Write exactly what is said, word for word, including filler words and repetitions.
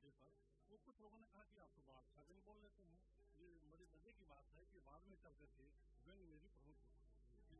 मुद्दे पर, वो कुछ लोगों ने कहा कि आप तो बड़ा अच्छा भी बोल लेते हैं। ये बड़ी मजे की बात है कि बाद में चल करके